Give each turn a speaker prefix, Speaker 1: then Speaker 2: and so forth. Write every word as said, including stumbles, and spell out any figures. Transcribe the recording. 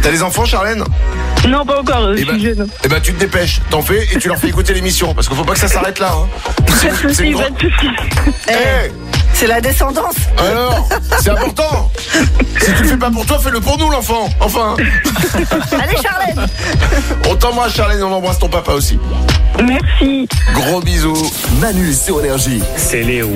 Speaker 1: T'as des enfants, Charlène?
Speaker 2: Non, pas encore, je
Speaker 1: eh
Speaker 2: suis
Speaker 1: ben,
Speaker 2: jeune.
Speaker 1: Eh ben, tu te dépêches, t'en fais et tu leur fais écouter l'émission. Parce qu'il faut pas que ça s'arrête là. Hein.
Speaker 2: Pas de
Speaker 1: C'est
Speaker 2: soucis,
Speaker 1: une
Speaker 2: pas
Speaker 1: grande-
Speaker 2: de soucis.
Speaker 1: Eh,
Speaker 3: C'est la descendance.
Speaker 1: alors, c'est important. Si tu le fais pas pour toi, fais-le pour nous, l'enfant. Enfin.
Speaker 3: Allez, Charlène.
Speaker 1: On t'embrasse, Charlène, et on embrasse ton papa aussi.
Speaker 2: Merci.
Speaker 1: Gros bisous.
Speaker 4: Manu sur Énergie.
Speaker 5: C'est Léo.